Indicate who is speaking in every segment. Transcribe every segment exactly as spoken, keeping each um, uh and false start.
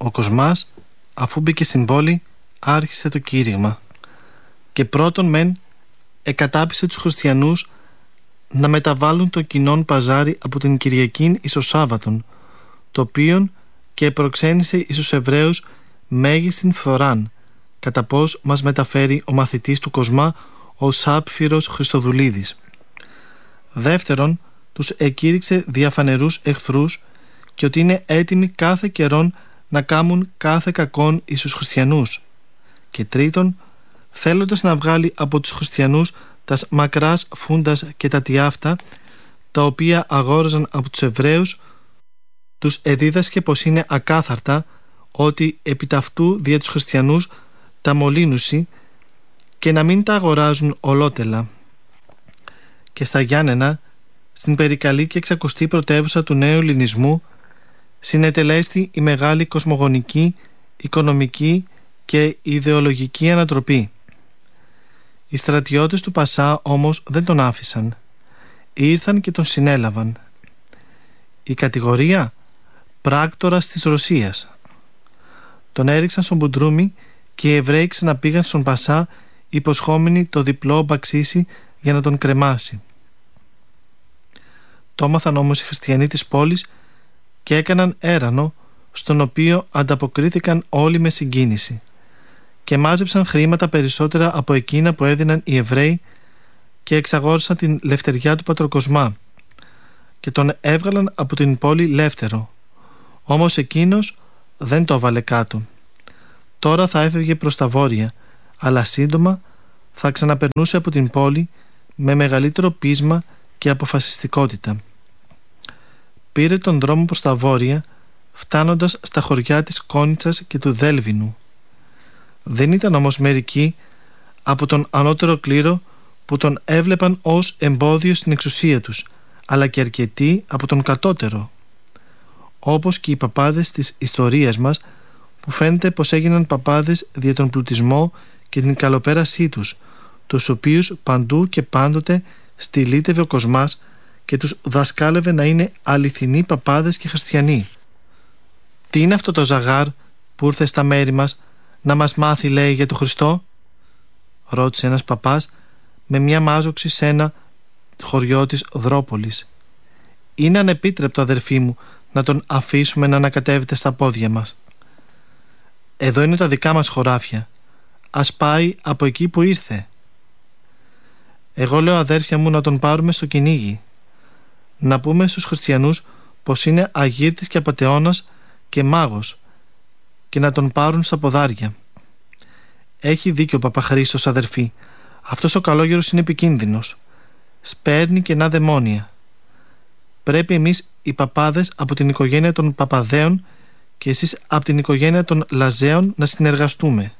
Speaker 1: Ο Κοσμάς, αφού μπήκε στην πόλη, άρχισε το κήρυγμα. Και πρώτον μεν εκατάπισε τους χριστιανούς να μεταβάλουν το κοινόν παζάρι από την Κυριακήν εις το Σάββατον, το οποίον και προξένησε εις τους Εβραίους μέγιστην φθοράν, κατά πώς μας μεταφέρει ο μαθητής του Κοσμά, ο Σάπφυρος Χριστοδουλίδης. Δεύτερον, τους εκήρυξε διαφανερούς εχθρούς και ότι είναι έτοιμοι κάθε καιρόν να κάμουν κάθε κακόν εις τους χριστιανούς. Και τρίτον, θέλοντας να βγάλει από τους χριστιανούς τας μακράς φούντας και τα τιάφτα, τα οποία αγόραζαν από τους Εβραίους, τους εδίδασκε πως είναι ακάθαρτα, ότι επί ταυτού δια τους χριστιανούς τα μολύνουσι και να μην τα αγοράζουν ολότελα. Και στα Γιάννενα, στην περικαλή και εξακουστή πρωτεύουσα του νέου ελληνισμού, συνετελέστη η μεγάλη κοσμογονική, οικονομική και ιδεολογική ανατροπή. Οι στρατιώτες του Πασά όμως δεν τον άφησαν. Ήρθαν και τον συνέλαβαν. Η κατηγορία πράκτορας της Ρωσίας. Τον έριξαν στον Μπουντρούμι και οι Εβραίοι ξαναπήγαν στον Πασά υποσχόμενοι το διπλό μπαξίσι για να τον κρεμάσει. Το έμαθαν όμως οι χριστιανοί της πόλης και έκαναν έρανο, στον οποίο ανταποκρίθηκαν όλοι με συγκίνηση και μάζεψαν χρήματα περισσότερα από εκείνα που έδιναν οι Εβραίοι και εξαγόρισαν την λευτεριά του Πατροκοσμά και τον έβγαλαν από την πόλη λεύτερο. Όμως εκείνος δεν το έβαλε κάτω. Τώρα θα έφευγε προς τα βόρεια, αλλά σύντομα θα ξαναπερνούσε από την πόλη με μεγαλύτερο πείσμα και αποφασιστικότητα. Πήρε τον δρόμο προς τα βόρεια, φτάνοντας στα χωριά της Κόνιτσας και του Δέλβινου. Δεν ήταν όμως μερικοί από τον ανώτερο κλήρο που τον έβλεπαν ως εμπόδιο στην εξουσία τους, αλλά και αρκετοί από τον κατώτερο, όπως και οι παπάδες της ιστορίας μας, που φαίνεται πως έγιναν παπάδες δια τον πλουτισμό και την καλοπέρασή τους, τους οποίους παντού και πάντοτε στυλίτευε ο Κοσμάς και τους δασκάλευε να είναι αληθινοί παπάδες και χριστιανοί. «Τι είναι αυτό το ζαγάρ που ήρθε στα μέρη μας να μας μάθει, λέει, για τον Χριστό?» ρώτησε ένας παπάς με μια μάζοξη σε ένα χωριό της Δρόπολης. «Είναι ανεπίτρεπτο, αδερφοί μου, να τον αφήσουμε να ανακατεύεται στα πόδια μας. Εδώ είναι τα δικά μας χωράφια. Ας πάει από εκεί που ήρθε». «Εγώ λέω, αδέρφια μου, να τον πάρουμε στο κυνήγι. Να πούμε στους χριστιανούς πως είναι αγύρτης και απατεώνας και μάγος και να τον πάρουν στα ποδάρια». «Έχει δίκιο ο Παπαχρήστος, αδερφή. Αυτός ο καλόγερος είναι επικίνδυνος. Σπέρνει κενά δαιμόνια. Πρέπει εμείς οι παπάδες από την οικογένεια των Παπαδέων και εσείς από την οικογένεια των Λαζέων να συνεργαστούμε».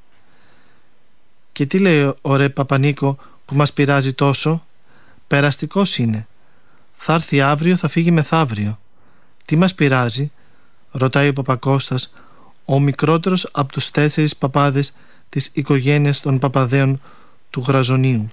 Speaker 1: «Και τι λέει ο ρε Παπανίκο που μας πειράζει τόσο?» «Περαστικός είναι. Θα έρθει αύριο, θα φύγει μεθαύριο». «Τι μας πειράζει?» ρωτάει ο Παπακώστας, ο μικρότερος από τους τέσσερις παπάδες της οικογένειας των Παπαδέων του Γραζονίου.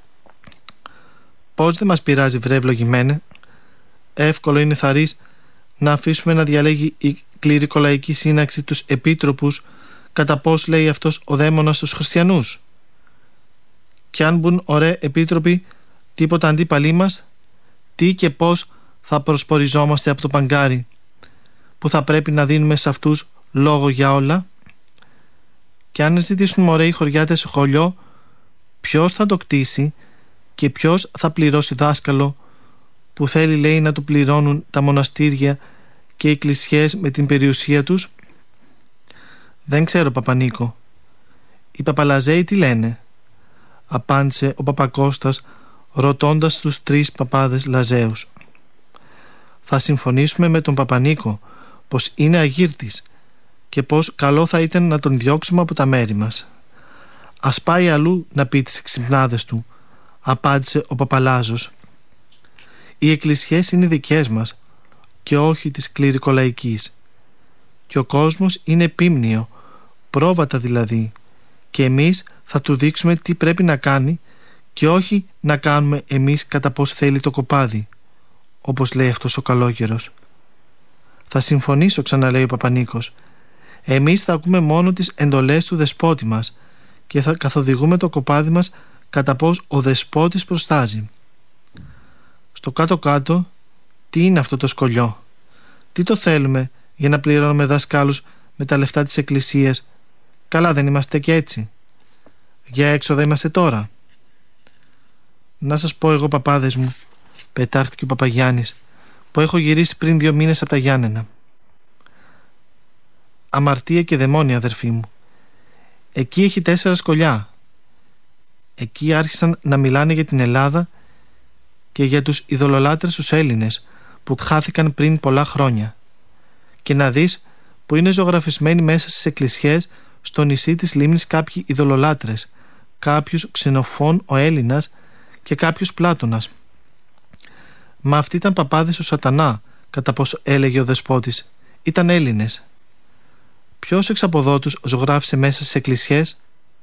Speaker 1: «Πώς δεν μας πειράζει, βρε ευλογημένε? Εύκολο είναι, θαρείς, να αφήσουμε να διαλέγει η κληρικολαϊκή σύναξη τους επίτροπους κατά πώς λέει αυτός ο δαίμονας στους χριστιανούς. Κι αν μπουν ωραίοι επίτροποι, τίποτα αντίπαλοι μας, τι και πώς θα προσποριζόμαστε από το παγκάρι, που θα πρέπει να δίνουμε σε αυτούς λόγο για όλα? Και αν ζητήσουν ωραίοι χωριάτες χωλιό, ποιος θα το κτίσει και ποιος θα πληρώσει δάσκαλο, που θέλει, λέει, να του πληρώνουν τα μοναστήρια και οι εκκλησιές με την περιουσία τους?» «Δεν ξέρω, Παπανίκο. Οι Παπαλαζέοι τι λένε?» απάντησε ο Παπακώστας, ρωτώντας τους τρεις παπάδες Λαζέους. «Θα συμφωνήσουμε με τον Παπανίκο πως είναι αγύρτης και πως καλό θα ήταν να τον διώξουμε από τα μέρη μας. Ας πάει αλλού να πει τις εξυπνάδες του», απάντησε ο Παπαλάζος. «Οι εκκλησιές είναι δικές μας και όχι της κληρικολαϊκής, και ο κόσμος είναι επίμνιο, πρόβατα δηλαδή, και εμείς θα του δείξουμε τι πρέπει να κάνει και όχι να κάνουμε εμείς κατά πώς θέλει το κοπάδι, όπως λέει αυτός ο καλόγερος». «Θα συμφωνήσω», ξαναλέει ο Παπανίκος. Εμείς θα ακούμε μόνο τις εντολές του δεσπότη μας και θα καθοδηγούμε το κοπάδι μας κατά πώς ο δεσπότης προστάζει. Στο κάτω-κάτω, τι είναι αυτό το σκολιό? Τι το θέλουμε για να πληρώνουμε δασκάλους με τα λεφτά της εκκλησίας? Καλά, δεν είμαστε και έτσι? Για έξοδα είμαστε τώρα. Να σας πω εγώ, παπάδες μου, πετάχτηκε ο Παπαγιάννης, που έχω γυρίσει πριν δύο μήνες από τα Γιάννενα. Αμαρτία και δαιμόνια, αδερφοί μου. Εκεί έχει τέσσερα σκολιά. Εκεί άρχισαν να μιλάνε για την Ελλάδα και για τους ειδωλολάτρες τους Έλληνες που χάθηκαν πριν πολλά χρόνια. Και να δεις που είναι ζωγραφισμένοι μέσα στις εκκλησιές στο νησί της λίμνης κάποιοι ειδωλολάτρες, κάποιους Ξενοφών ο Έλληνας και κάποιους Πλάτωνας. Μα αυτοί ήταν παπάδες του σατανά, κατά πως έλεγε ο δεσπότης. Ήταν Έλληνες. Ποιος εξ από εδώ τους ζωγράφισε μέσα στις εκκλησιές?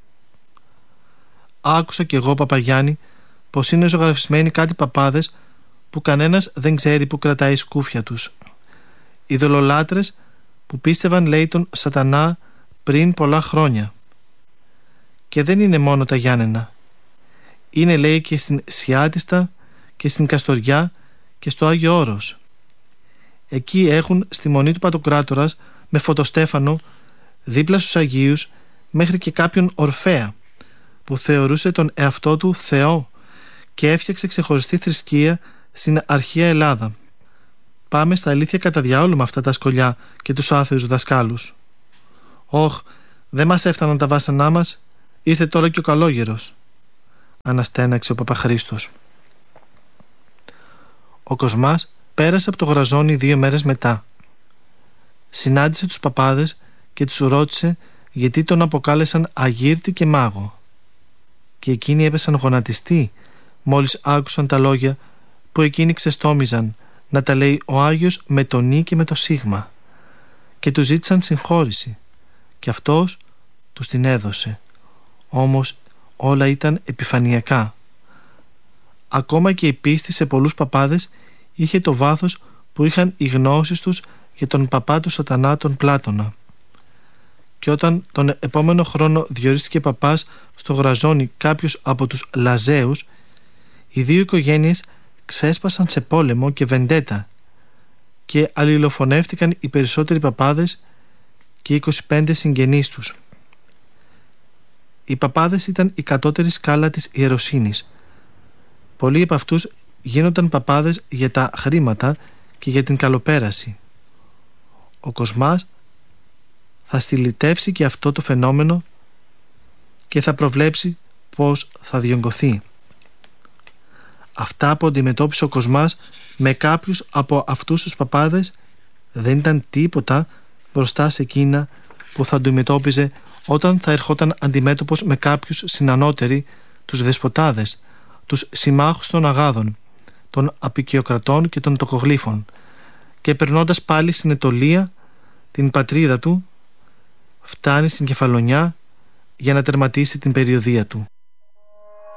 Speaker 1: Άκουσα κι εγώ, Παπαγιάννη, πως είναι ζωγραφισμένοι κάτι παπάδες που κανένας δεν ξέρει που κρατάει σκούφια τους. Ειδωλολάτρες που πίστευαν, λέει, τον σατανά πριν πολλά χρόνια. Και δεν είναι μόνο τα Γιάννενα. Είναι, λέει, και στην Σιάτιστα και στην Καστοριά και στο Άγιο Όρος. Εκεί έχουν στη μονή του Παντοκράτορας με φωτοστέφανο δίπλα στους Αγίους μέχρι και κάποιον Ορφέα που θεωρούσε τον εαυτό του Θεό και έφτιαξε ξεχωριστή θρησκεία στην αρχαία Ελλάδα. Πάμε στα αλήθεια κατά διάολο με αυτά τα σκολιά και τους άθεους δασκάλους. Όχ, δεν μας έφταναν τα βάσανά μας, ήρθε τώρα και ο καλόγερος, αναστέναξε ο Παπαχρήστος. Ο Κοσμάς πέρασε από το Γραζόνι δύο μέρες μετά. Συνάντησε τους παπάδες και τους ρώτησε γιατί τον αποκάλεσαν αγύρτη και μάγο. Και εκείνοι έπεσαν γονατιστοί μόλις άκουσαν τα λόγια που εκείνοι ξεστόμιζαν να τα λέει ο Άγιος με το νι και με το σίγμα, και του ζήτησαν συγχώρηση και αυτός τους την έδωσε. Όμως όλα ήταν επιφανειακά. Ακόμα και η πίστη σε πολλούς παπάδες είχε το βάθος που είχαν οι γνώσεις τους για τον παπά του σατανά, τον Πλάτωνα. Και όταν τον επόμενο χρόνο διορίστηκε παπάς στο Γραζόνι κάποιος από τους Λαζαίους, οι δύο οικογένειες ξέσπασαν σε πόλεμο και βεντέτα και αλληλοφωνεύτηκαν οι περισσότεροι παπάδες και οι είκοσι πέντε συγγενείς τους. Οι παπάδες ήταν η κατώτερη σκάλα της ιεροσύνης. Πολλοί από αυτούς γίνονταν παπάδες για τα χρήματα και για την καλοπέραση. Ο Κοσμάς θα στυλιτεύσει και αυτό το φαινόμενο και θα προβλέψει πώς θα διονγκωθεί. Αυτά που αντιμετώπισε ο Κοσμάς με κάποιους από αυτούς τους παπάδες δεν ήταν τίποτα μπροστά σε εκείνα που θα αντιμετώπιζε όταν θα ερχόταν αντιμέτωπος με κάποιους συνανότεροι, τους δεσποτάδες, τους συμμάχους των Αγάδων, των Απικιοκρατών και των Τοκογλύφων, και περνώντας πάλι στην Αιτωλία, την πατρίδα του, φτάνει στην Κεφαλονιά για να τερματίσει την περιοδεία του.